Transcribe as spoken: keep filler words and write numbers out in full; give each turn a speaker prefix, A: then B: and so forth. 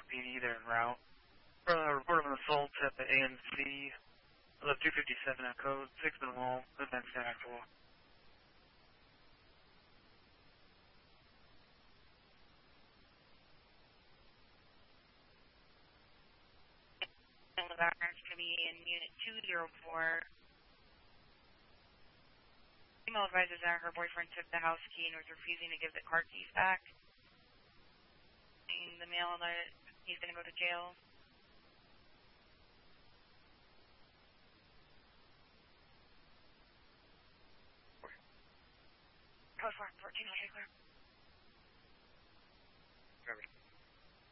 A: being either en route. Uh, report of an assault at the A M C, eleven two fifty-seven at code, six minute wall, event stand actual.
B: And the background's going to be in Unit two zero four. Female advisors that her boyfriend took the house key and was refusing to give the car keys back. And the male that he's going to go to jail. Code four, fourteen, okay, clear.